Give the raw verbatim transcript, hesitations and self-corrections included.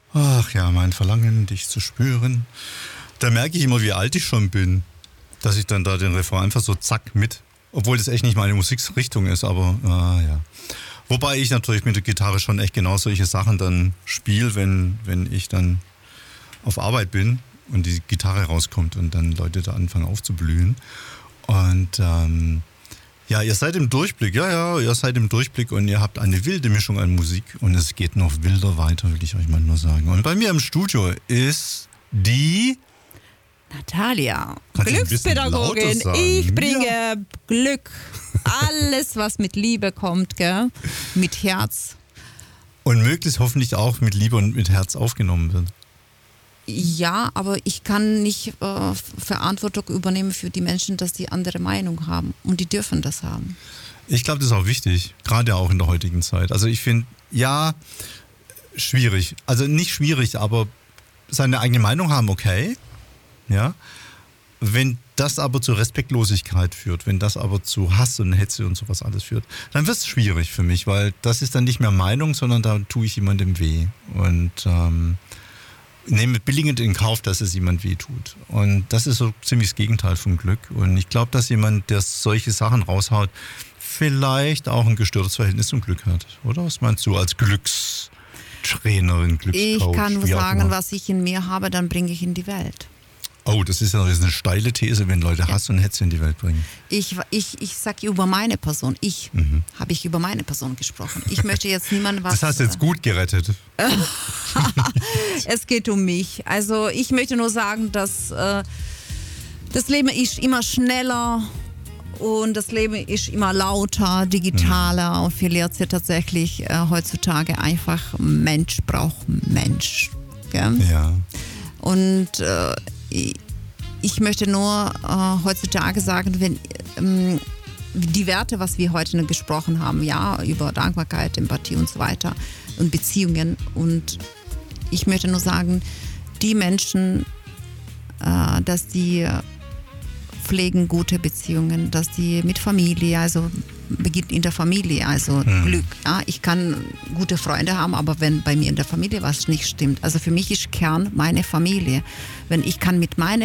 Ach ja, mein Verlangen, dich zu spüren. Da merke ich immer, wie alt ich schon bin, dass ich dann da den Refrain einfach so zack mit, obwohl das echt nicht meine Musikrichtung ist, aber ah, ja. Wobei ich natürlich mit der Gitarre schon echt genau solche Sachen dann spiele, wenn, wenn ich dann auf Arbeit bin und die Gitarre rauskommt und dann Leute da anfangen aufzublühen. Und ähm, ja, ihr seid im Durchblick, ja, ja, ihr seid im Durchblick und ihr habt eine wilde Mischung an Musik und es geht noch wilder weiter, will ich euch mal nur sagen. Und bei mir im Studio ist die Natalia, Kannst du ein bisschen Glückspädagogin. lauter sagen? Ich bringe Ja. Glück. Alles, was mit Liebe kommt, gell? Mit Herz. Und möglichst hoffentlich auch mit Liebe und mit Herz aufgenommen wird. Ja, aber ich kann nicht äh, Verantwortung übernehmen für die Menschen, dass die andere Meinung haben. Und die dürfen das haben. Ich glaube, das ist auch wichtig, gerade auch in der heutigen Zeit. Also ich finde, ja, schwierig. Also nicht schwierig, aber seine eigene Meinung haben, okay. Ja. Wenn das aber zu Respektlosigkeit führt, wenn das aber zu Hass und Hetze und sowas alles führt, dann wird es schwierig für mich, weil das ist dann nicht mehr Meinung, sondern da tue ich jemandem weh. Und ähm, nehme billigend in Kauf, dass es jemand weh tut. Und das ist so ziemlich das Gegenteil vom Glück. Und ich glaube, dass jemand, der solche Sachen raushaut, vielleicht auch ein gestörtes Verhältnis zum Glück hat. Oder was meinst du als Glückstrainerin, Glückscoach? Ich kann nur wie auch sagen, immer? was ich in mir habe, dann bringe ich in die Welt. Oh, das ist ja das ist eine steile These, wenn Leute Hass und Hetze in die Welt bringen. Ich, ich, ich sage über meine Person. Ich Mhm. habe ich über meine Person gesprochen. Ich möchte jetzt niemandem was... Das hast du jetzt gut gerettet. Es geht um mich. Also ich möchte nur sagen, dass äh, das Leben ist immer schneller und das Leben ist immer lauter, digitaler Mhm. und viel lernt ja tatsächlich äh, heutzutage einfach Mensch braucht Mensch. Gell? Ja. Und äh, ich, ich möchte nur äh, heutzutage sagen, wenn ähm, die Werte, was wir heute gesprochen haben, ja, über Dankbarkeit, Empathie und so weiter und Beziehungen. Und ich möchte nur sagen, die Menschen, äh, dass die pflegen gute Beziehungen, dass die mit Familie, also beginnt in der Familie, also Mhm. Glück. Ja, ich kann gute Freunde haben, aber wenn bei mir in der Familie was nicht stimmt, also für mich ist Kern meine Familie. Wenn ich kann mit meiner